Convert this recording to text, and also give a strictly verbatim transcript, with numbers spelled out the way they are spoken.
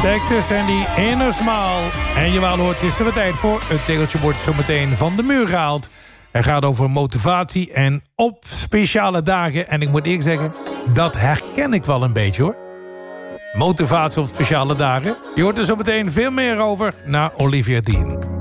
Texas en die Inner Smile. En jawel hoort, het is er weer tijd voor. Het tegeltje wordt zo meteen van de muur gehaald. Het gaat over motivatie en op speciale dagen. En ik moet eerlijk zeggen, dat herken ik wel een beetje hoor. Motivatie op speciale dagen. Je hoort er zo meteen veel meer over na Olivia Dean.